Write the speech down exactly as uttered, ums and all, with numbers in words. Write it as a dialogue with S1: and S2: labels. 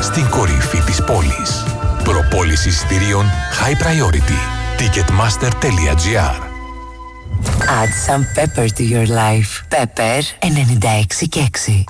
S1: στην κορυφή της πόλης. Προπόληση εισιτηρίων High Priority. ticketmaster τελεία gr.
S2: Add some pepper to your life. Pepper ενενήντα έξι και έξι.